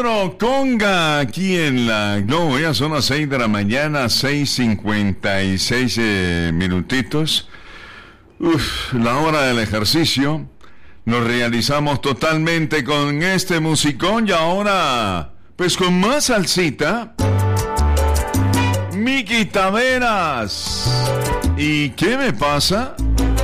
Pedro Conga aquí en la Globo. Ya son las 6 de la mañana, 6:56 minutitos. La hora del ejercicio. Nos realizamos totalmente con este musicón y ahora, pues con más salsita. Miki Taveras. ¿Y qué me pasa?